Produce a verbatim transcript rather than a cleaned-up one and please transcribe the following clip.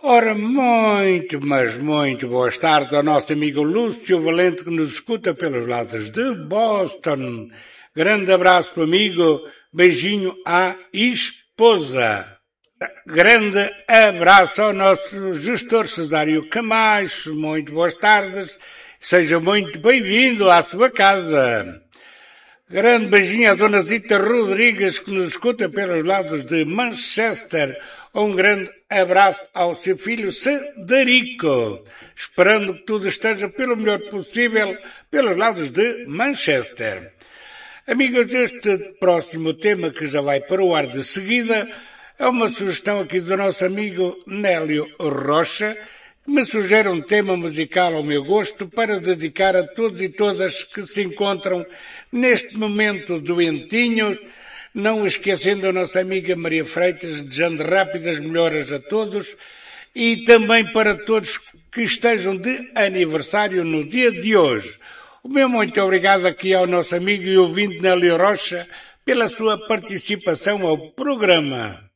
Ora, muito, mas muito boas tardes ao nosso amigo Lúcio Valente, que nos escuta pelos lados de Boston. Grande abraço, amigo. Beijinho à esposa. Grande abraço ao nosso gestor Cesário Camacho. Muito boas tardes. Seja muito bem-vindo à sua casa. Grande beijinho à Dona Zita Rodrigues, que nos escuta pelos lados de Manchester. Um grande abraço ao seu filho Cederico, esperando que tudo esteja pelo melhor possível pelos lados de Manchester. Amigos, este próximo tema que já vai para o ar de seguida é uma sugestão aqui do nosso amigo Nélio Rocha, que me sugere um tema musical ao meu gosto para dedicar a todos e todas que se encontram neste momento doentinhos, não esquecendo a nossa amiga Maria Freitas, desejando rápidas melhoras a todos e também para todos que estejam de aniversário no dia de hoje. O meu muito obrigado aqui ao nosso amigo e ouvinte Nélio Rocha pela sua participação ao programa.